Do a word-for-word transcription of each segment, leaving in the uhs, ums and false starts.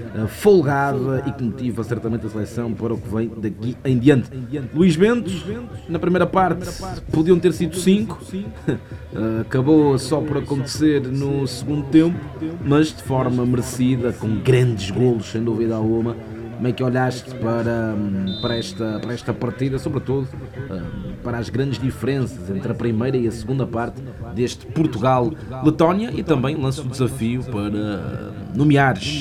folgada e que motiva certamente a seleção para o que vem daqui em diante. Luís Bento, na primeira parte podiam ter sido cinco, acabou só por acontecer no segundo tempo, mas de forma merecida, com grandes golos, sem dúvida alguma. Como é que olhaste para, para, esta, para esta partida, sobretudo para as grandes diferenças entre a primeira e a segunda parte deste Portugal-Letónia, e também lanço o desafio para nomeares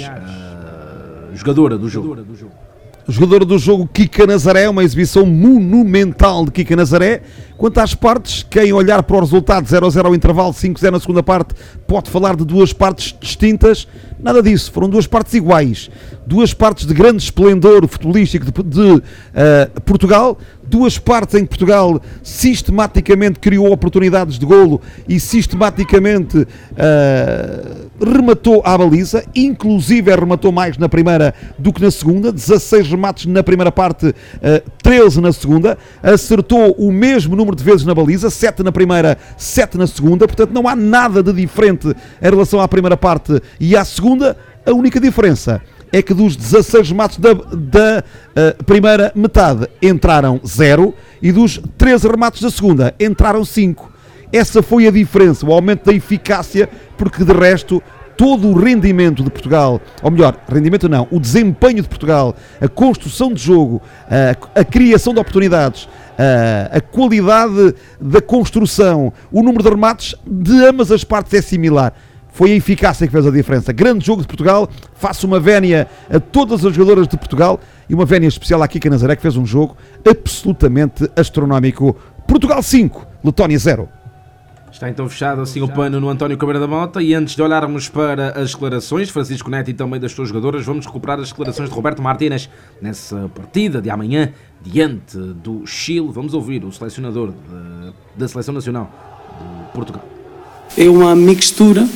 a jogadora do jogo. Jogadora do jogo, Kika Nazaré, uma exibição monumental de Kika Nazaré. Quanto às partes, quem olhar para o resultado zero a zero ao intervalo, cinco a zero na segunda parte, pode falar de duas partes distintas. Nada disso, foram duas partes iguais. Duas partes de grande esplendor futebolístico de, de uh, Portugal. Duas partes em que Portugal sistematicamente criou oportunidades de golo e sistematicamente uh, rematou à baliza, inclusive rematou mais na primeira do que na segunda, dezasseis remates na primeira parte, uh, treze na segunda, acertou o mesmo número de vezes na baliza, sete na primeira, sete na segunda, portanto não há nada de diferente em relação à primeira parte e à segunda. A única diferença é que dos dezasseis remates da, da uh, primeira metade entraram zero e dos treze remates da segunda entraram cinco. Essa foi a diferença, o aumento da eficácia, porque de resto todo o rendimento de Portugal, ou melhor, rendimento não, o desempenho de Portugal, a construção de jogo, a, a criação de oportunidades, a, a qualidade da construção, o número de remates de ambas as partes é similar. Foi a eficácia que fez a diferença. Grande jogo de Portugal, faço uma vénia a todas as jogadoras de Portugal e uma vénia especial à Kika Nazaré, que fez um jogo absolutamente astronómico. Portugal cinco, Letónia zero. Está então fechado assim o pano no António Cabrera da Mota, e antes de olharmos para as declarações, Francisco Neto e também das suas jogadoras, vamos recuperar as declarações de Roberto Martínez nessa partida de amanhã diante do Chile. Vamos ouvir o selecionador de, da Seleção Nacional de Portugal. É uma mixtura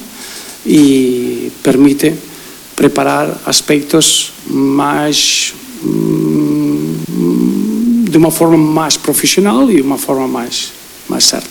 e permite preparar aspectos mais de uma forma mais profissional e uma forma mais, mais certa.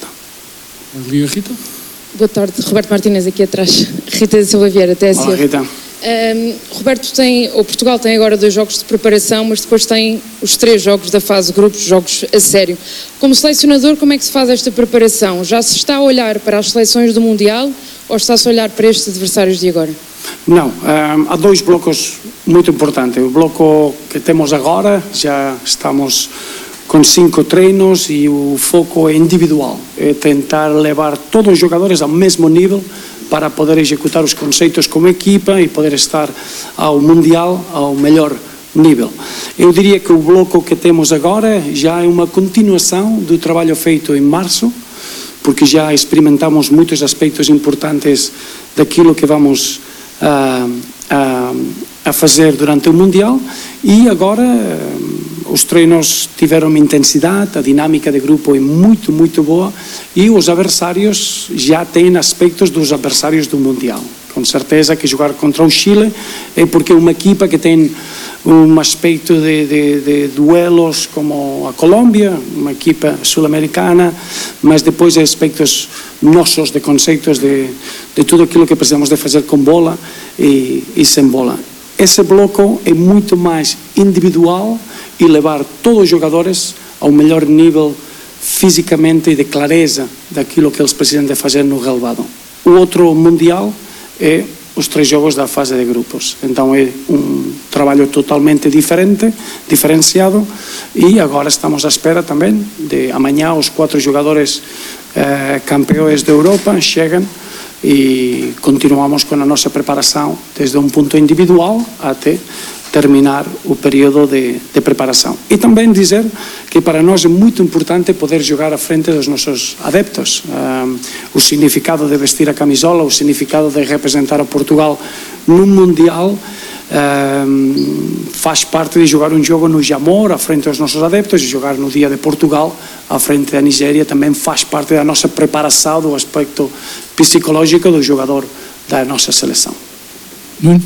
Rita? Boa tarde, Roberto Martínez aqui atrás, Rita da Silva Vieira, T S F. Olá, Rita. Um, Roberto, tem, o Portugal tem agora dois jogos de preparação, mas depois tem os três jogos da fase de grupos, jogos a sério. Como selecionador, como é que se faz esta preparação? Já se está a olhar para as seleções do Mundial ou está-se a olhar para estes adversários de agora? Não, um, há dois blocos muito importantes. O bloco que temos agora, já estamos com cinco treinos e o foco é individual, é tentar levar todos os jogadores ao mesmo nível para poder executar os conceitos como equipa e poder estar ao Mundial ao melhor nível. Eu diria que o bloco que temos agora já é uma continuação do trabalho feito em março, porque já experimentamos muitos aspectos importantes daquilo que vamos uh, uh, a fazer durante o Mundial, e agora uh, os treinos tiveram uma intensidade, a dinâmica de grupo é muito, muito boa, e os adversários já têm aspectos dos adversários do Mundial. Com certeza que jogar contra o Chile é porque é uma equipa que tem um aspecto de, de, de duelos como a Colômbia, uma equipa sul-americana, mas depois há aspectos nossos de conceitos de, de tudo aquilo que precisamos de fazer com bola e, e sem bola. Esse bloco é muito mais individual e levar todos os jogadores ao melhor nível fisicamente e de clareza daquilo que eles precisam de fazer no relevado. O outro Mundial é os três jogos da fase de grupos. Então é um trabalho totalmente diferente, diferenciado, e agora estamos à espera também de amanhã os quatro jogadores eh, campeões da Europa chegam e continuamos com a nossa preparação desde um ponto individual até terminar o período de, de preparação. E também dizer que para nós é muito importante poder jogar à frente dos nossos adeptos. Um, o significado de vestir a camisola, o significado de representar a Portugal no Mundial um, faz parte de jogar um jogo no Jamor à frente dos nossos adeptos, e jogar no dia de Portugal à frente da Nigéria também faz parte da nossa preparação, do aspecto psicológico do jogador da nossa seleção. Nuno?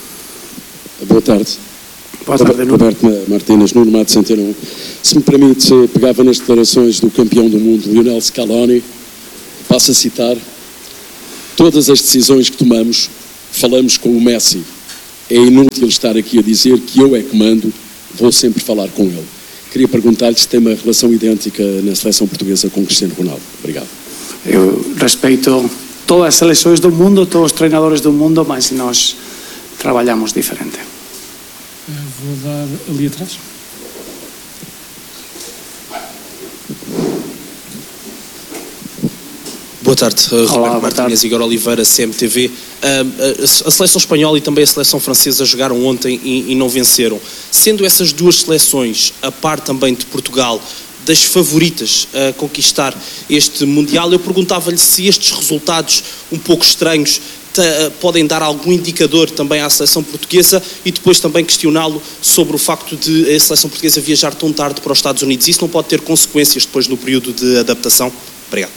Boa tarde. Boa tarde, Roberto Martínez, Nuno Mato Centeno. Se me permite, pegava nas declarações do campeão do mundo, Lionel Scaloni, passo a citar: todas as decisões que tomamos, falamos com o Messi. é inútil estar aqui a dizer que eu é que mando, vou sempre falar com ele. Queria perguntar-lhe se tem uma relação idêntica na seleção portuguesa com Cristiano Ronaldo. Obrigado. Eu respeito todas as seleções do mundo, todos os treinadores do mundo, mas nós trabalhamos diferente. Vou dar ali atrás. Boa tarde, Olá, Roberto boa Martínez, tarde. Igor Oliveira, C M T V. Uh, a seleção espanhola e também a seleção francesa jogaram ontem e, e não venceram. Sendo essas duas seleções, a par também de Portugal, das favoritas a conquistar este Mundial, eu perguntava-lhe se estes resultados um pouco estranhos podem dar algum indicador também à seleção portuguesa e depois também questioná-lo sobre o facto de a seleção portuguesa viajar tão tarde para os Estados Unidos. Isso não pode ter consequências depois no período de adaptação? Obrigado.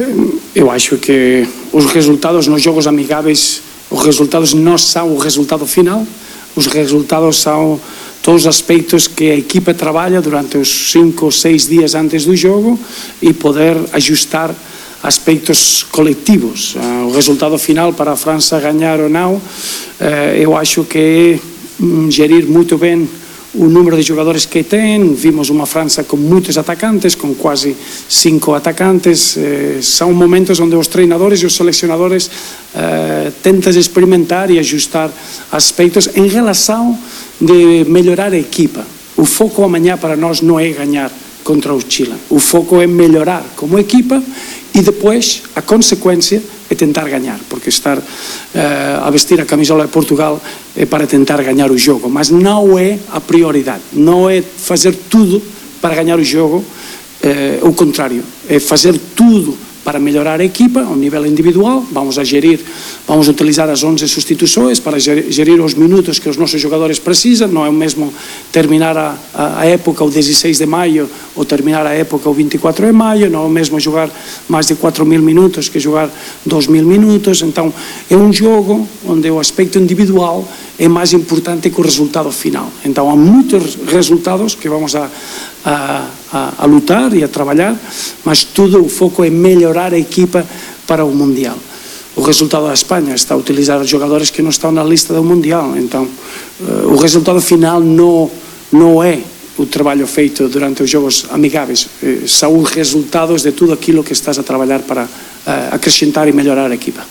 Eu acho que os resultados nos jogos amigáveis, os resultados não são o resultado final, os resultados são todos os aspectos que a equipa trabalha durante os cinco ou seis dias antes do jogo e poder ajustar aspectos coletivos. O resultado final para a França ganhar ou não, eu acho que é gerir muito bem o número de jogadores que tem. Vimos uma França com muitos atacantes, com quase cinco atacantes. São momentos onde os treinadores e os selecionadores tentam experimentar e ajustar aspectos em relação de melhorar a equipa. O foco amanhã para nós não é ganhar contra o Chile. O foco é melhorar como equipa e depois a consequência é tentar ganhar, porque estar uh, a vestir a camisola de Portugal é para tentar ganhar o jogo, mas não é a prioridade, não é fazer tudo para ganhar o jogo, uh, o contrário, é fazer tudo para melhorar a equipa ao nível individual. Vamos a gerir, vamos a utilizar as onze substituições para gerir os minutos que os nossos jogadores precisam. Não é o mesmo terminar a, a, a época o dezesseis de maio ou terminar a época o vinte e quatro de maio, não é o mesmo jogar mais de quatro mil minutos que jogar dois mil minutos. Então é um jogo onde o aspecto individual é mais importante que o resultado final. Então há muitos resultados que vamos a A, a, a lutar e a trabalhar, mas tudo o foco é melhorar a equipa para o Mundial. O resultado da Espanha está a utilizar jogadores que não estão na lista do Mundial, então uh, o resultado final não, não é o trabalho feito durante os jogos amigáveis, uh, são os resultados de tudo aquilo que estás a trabalhar para uh, acrescentar e melhorar a equipa.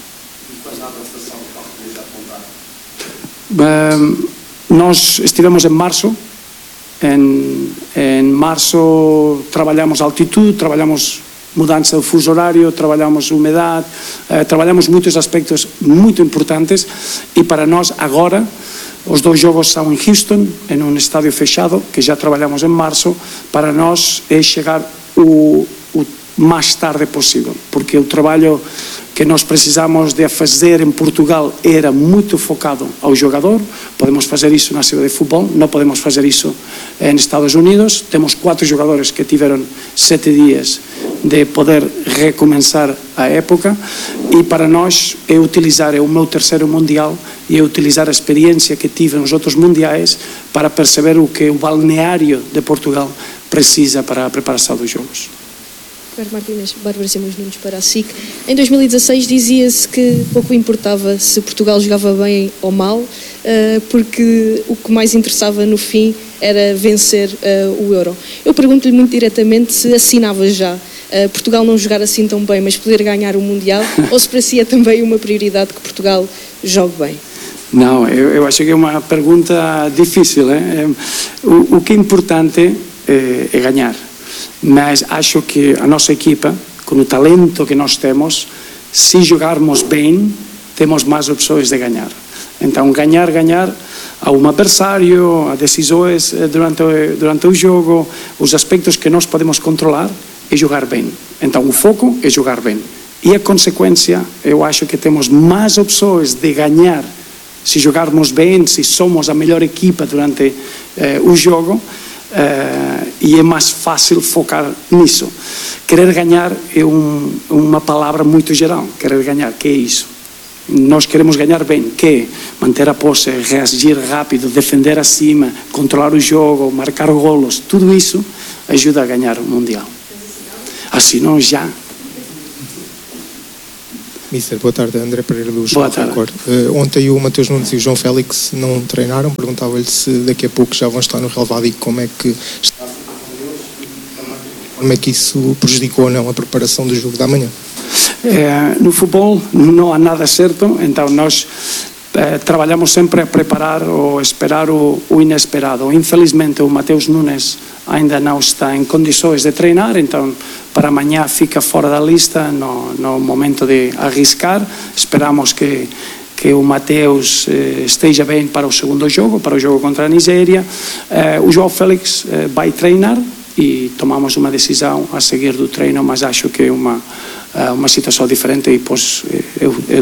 Uh, nós estivemos em março. En, en março trabalhamos altitude, trabalhamos mudança do fuso horário, trabalhamos umidade, eh, trabalhamos muitos aspectos muito importantes e para nós agora os dois jogos são em Houston, em um estádio fechado, que já trabalhamos em março. Para nós é chegar o, o mais tarde possível, porque o trabalho que nós precisamos de fazer em Portugal era muito focado ao jogador. Podemos fazer isso na cidade de futebol, não podemos fazer isso nos Estados Unidos. Temos quatro jogadores que tiveram sete dias de poder recomeçar a época e para nós é utilizar, é o meu terceiro Mundial e é utilizar a experiência que tive nos outros Mundiais para perceber o que o balneário de Portugal precisa para a preparação dos jogos. Roberto Martínez, Bárbara Simões Nunes para a S I C. Em dois mil e dezasseis dizia-se que pouco importava se Portugal jogava bem ou mal, porque o que mais interessava no fim era vencer o Euro. Eu pergunto-lhe muito diretamente se assinava já Portugal não jogar assim tão bem, mas poder ganhar o Mundial, ou se para si é também uma prioridade que Portugal jogue bem? Não, eu, eu acho que é uma pergunta difícil. É? O, o que é importante é, é ganhar. Mas acho que a nossa equipa, com o talento que nós temos, se jogarmos bem, temos mais opções de ganhar. Então, ganhar, ganhar a um adversário, a decisões durante, durante o jogo, os aspectos que nós podemos controlar é jogar bem. Então, o foco é jogar bem. E a consequência, eu acho que temos mais opções de ganhar se jogarmos bem, se somos a melhor equipa durante eh, o jogo. Uh, e é mais fácil focar nisso. Querer ganhar é um, uma palavra muito geral. Querer ganhar, que é isso? Nós queremos ganhar bem, que é manter a posse, reagir rápido, defender acima, controlar o jogo, marcar golos. Tudo isso ajuda a ganhar o Mundial. Assim não, já. Mister, boa tarde, André Pereira do Boa tarde. Record. Uh, ontem o Mateus Nunes e o João Félix não treinaram, perguntava-lhe se daqui a pouco já vão estar no relevado e como é que está, como é que isso prejudicou ou não a preparação do jogo da manhã. É, no futebol não há nada certo, então nós eh, trabalhamos sempre a preparar ou esperar o, o inesperado. Infelizmente o Mateus Nunes ainda não está em condições de treinar, então para amanhã fica fora da lista no, no momento de arriscar. Esperamos que, que o Mateus eh, esteja bem para o segundo jogo, para o jogo contra a Nigéria. Eh, o João Félix eh, vai treinar e tomamos uma decisão a seguir do treino, mas acho que é uma, uma situação diferente e pois, eu, eu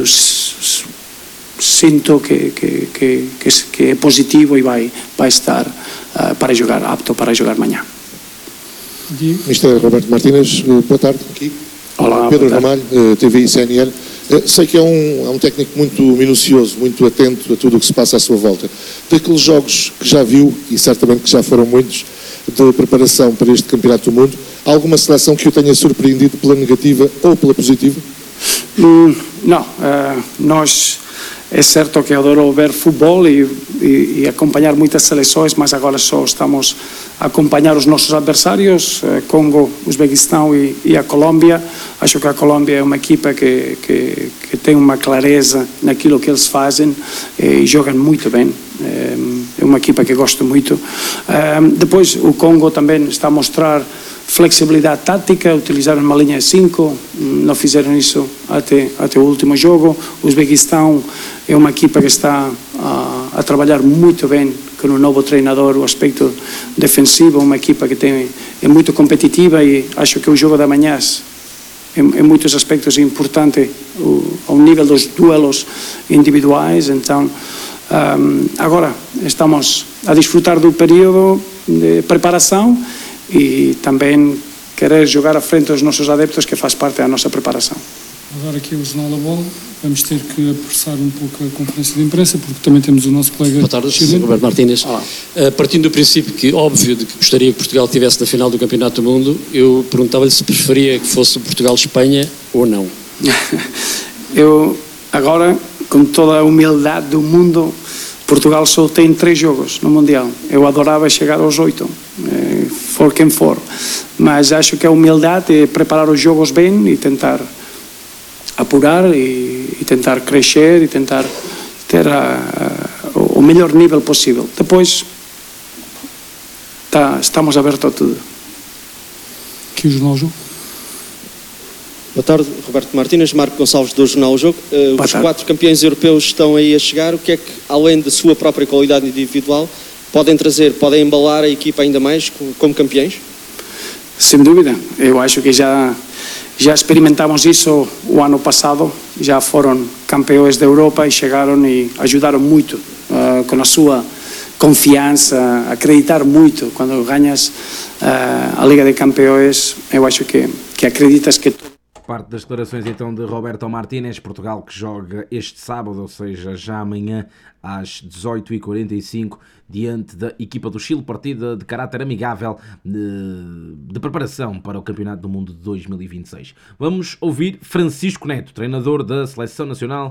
sinto que, que, que, que é positivo e vai, vai estar uh, para jogar, apto para jogar amanhã. mister Roberto Martínez, boa tarde. Aqui. Olá, Pedro boa tarde. Ramalho, T V I C N L. Sei que é um, é um técnico muito minucioso, muito atento a tudo o que se passa à sua volta. Daqueles jogos que já viu, e certamente que já foram muitos, de preparação para este Campeonato do Mundo, há alguma seleção que o tenha surpreendido pela negativa ou pela positiva? Hum, não, uh, nós é certo que adoro ver futebol e, e, e acompanhar muitas seleções, mas agora só estamos a acompanhar os nossos adversários, uh, Congo, Uzbequistão e, e a Colômbia. Acho que a Colômbia é uma equipa que, que, que tem uma clareza naquilo que eles fazem e jogam muito bem. É uma equipa que gosto muito. Depois o Congo também está a mostrar flexibilidade tática, utilizaram uma linha de cinco, não fizeram isso até, até o último jogo. O Uzbequistão é uma equipa que está a, a trabalhar muito bem com o novo treinador, o aspecto defensivo, uma equipa que tem, é muito competitiva e acho que o jogo da manhã em, em muitos aspectos é importante o, ao nível dos duelos individuais. Então Um, agora estamos a desfrutar do período de preparação e também querer jogar à frente dos nossos adeptos, que faz parte da nossa preparação. Agora aqui o Jornal da Bola, vamos ter que apressar um pouco a conferência de imprensa, porque também temos o nosso colega... Boa tarde, senhor Roberto Martínez. Uh, partindo do princípio que, óbvio, de que gostaria que Portugal estivesse na final do Campeonato do Mundo, eu perguntava-lhe se preferia que fosse Portugal-Espanha ou não. Eu, agora, com toda a humildade do mundo, Portugal só tem três jogos no Mundial. Eu adorava chegar aos oito, eh, for quem for. Mas acho que a humildade é preparar os jogos bem e tentar apurar e, e tentar crescer e tentar ter a, a, o melhor nível possível. Depois, tá, estamos abertos a tudo. Aqui o Jornal Jogo. Boa tarde, Roberto Martínez, Marco Gonçalves do Jornal O Jogo. Uh, os quatro campeões europeus estão aí a chegar. O que é que, além da sua própria qualidade individual, podem trazer, podem embalar a equipa ainda mais como, como campeões? Sem dúvida. Eu acho que já, já experimentamos isso o ano passado. Já foram campeões da Europa e chegaram e ajudaram muito uh, com a sua confiança, acreditar muito. Quando ganhas uh, a Liga de Campeões, eu acho que, que acreditas que... Parte das declarações então de Roberto Martínez. Portugal que joga este sábado, ou seja, já amanhã às dezoito e quarenta e cinco, diante da equipa do Chile, partida de caráter amigável de, de preparação para o Campeonato do Mundo de dois mil e vinte e seis. Vamos ouvir Francisco Neto, treinador da Seleção Nacional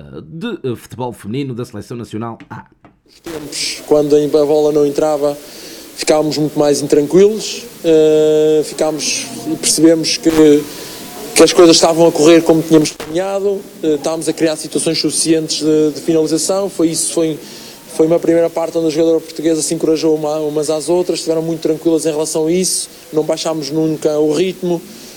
de Futebol Feminino, da Seleção Nacional A. Tempos, quando a bola não entrava, ficávamos muito mais intranquilos, uh, ficámos e percebemos que que as coisas estavam a correr como tínhamos planeado, estávamos a criar situações suficientes de, de finalização. Foi isso, foi, foi uma primeira parte onde a jogadora portuguesa se encorajou uma, umas às outras, estiveram muito tranquilas em relação a isso, não baixámos nunca o ritmo,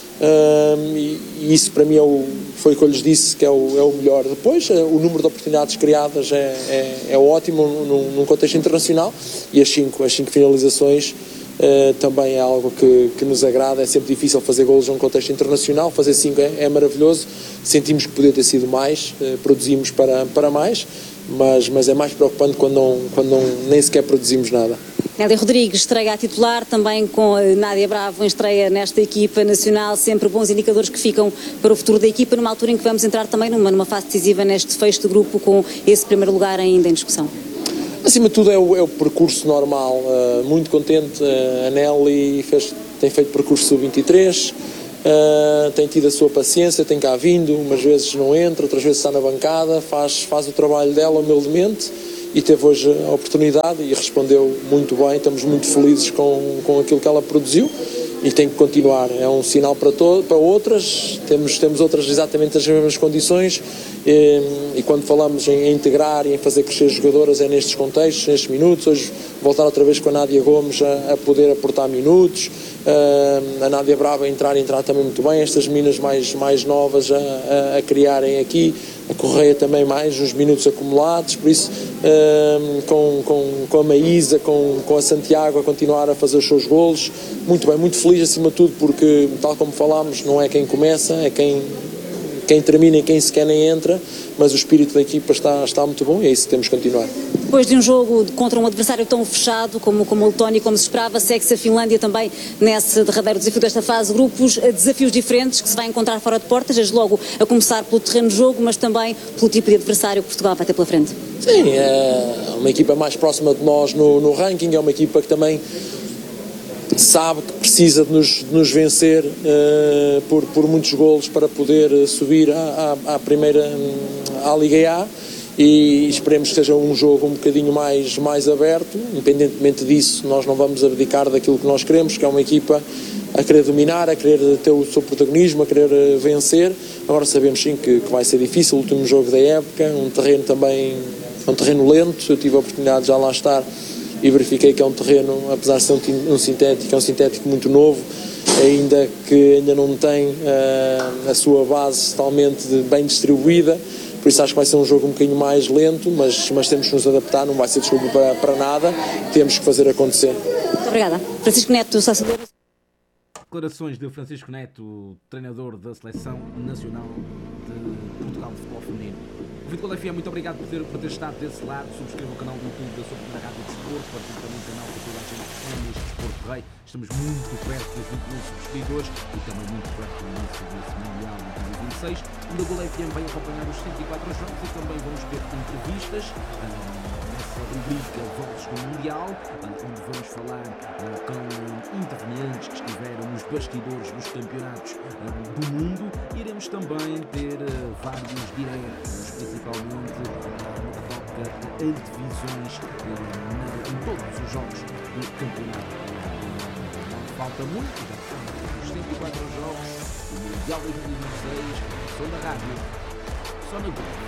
um, e, e isso para mim é o, foi o que eu lhes disse que é o, é o melhor. Depois, o número de oportunidades criadas é, é, é ótimo num, num contexto internacional, e as cinco, as cinco finalizações Uh, também é algo que, que nos agrada. É sempre difícil fazer golos num contexto internacional, fazer cinco é, é maravilhoso. Sentimos que podia ter sido mais, uh, produzimos para, para mais, mas, mas é mais preocupante quando, não, quando não, nem sequer produzimos nada. Nélia Rodrigues estreia a titular, também com Nádia Bravo em estreia nesta equipa nacional, sempre bons indicadores que ficam para o futuro da equipa, numa altura em que vamos entrar também numa, numa fase decisiva neste fecho de grupo, com esse primeiro lugar ainda em discussão. Acima de tudo é o, é o percurso normal, uh, muito contente, uh, a Nelly fez, tem feito percurso sub vinte e três, uh, tem tido a sua paciência, tem cá vindo, umas vezes não entra, outras vezes está na bancada, faz, faz o trabalho dela humildemente e teve hoje a oportunidade e respondeu muito bem. Estamos muito felizes com, com aquilo que ela produziu e tem que continuar. É um sinal para, to- para outras, temos, temos outras exatamente as mesmas condições e, e quando falamos em integrar e em fazer crescer jogadoras é nestes contextos, nestes minutos. Hoje voltar outra vez com a Nádia Gomes a, a poder aportar minutos, uh, a Nádia Brava a entrar, a entrar também muito bem, estas meninas mais, mais novas a, a, a criarem aqui, a Correia também mais uns minutos acumulados, por isso uh, com, com, com a Maísa, com, com a Santiago a continuar a fazer os seus golos, muito bem, muito feliz acima de tudo, porque tal como falámos, não é quem começa, é quem, quem termina e quem sequer nem entra, mas o espírito da equipa está, está muito bom e é isso que temos que continuar. Depois de um jogo contra um adversário tão fechado como, como a Letónia, como se esperava, segue-se a Finlândia também nesse derradeiro desafio desta fase de grupos, desafios diferentes que se vai encontrar fora de portas, desde logo a começar pelo terreno de jogo, mas também pelo tipo de adversário que Portugal vai ter pela frente. Sim, é uma equipa mais próxima de nós no, no ranking, é uma equipa que também sabe que precisa de nos, de nos vencer uh, por, por muitos golos para poder subir à, à, à primeira, à Liga A, e esperemos que seja um jogo um bocadinho mais, mais aberto. Independentemente disso, nós não vamos abdicar daquilo que nós queremos, que é uma equipa a querer dominar, a querer ter o seu protagonismo, a querer vencer. Agora sabemos sim que, que vai ser difícil, o último jogo da época, um terreno também, um terreno lento. Eu tive a oportunidade de já lá estar e verifiquei que é um terreno, apesar de ser um, um sintético, é um sintético muito novo, ainda que ainda não tem uh, a sua base totalmente bem distribuída. Por isso acho que vai ser um jogo um bocadinho mais lento, mas, mas temos que nos adaptar, não vai ser desculpa para, para nada, temos que fazer acontecer. Muito obrigada. Francisco Neto, Sassador. Declarações de Francisco Neto, treinador da Seleção Nacional de Portugal de Futebol Feminino. O Futebol F M, muito obrigado por ter, por ter estado desse lado. Subscreva o canal do YouTube da sua primeira rádio de desporto, participe também no canal da toda a gente que ama este desporto rei. Estamos muito perto dos vinte mil subscritores e também muito perto do início desse Mundial de dois mil e vinte e seis, onde a Gol F M vai acompanhar os cento e quatro jogos e também vamos ter entrevistas nessa rubrica Votos com o Mundial, onde vamos falar com intervenientes que estiveram nos bastidores dos campeonatos do mundo. Iremos também ter vários diretos, principalmente no que toca a divisões em todos os jogos do campeonato. Falta muito, já são os cento e quatro jogos do Mundial dois mil e vinte e seis, só na rádio, só na Gol.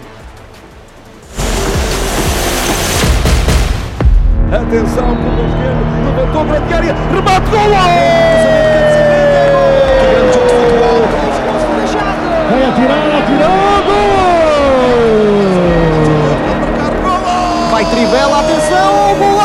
Atenção, com o esquerdo, levantou para a área, remate, gol! Vai atirar, atirou, gol! Vai Trivela, atenção, gol!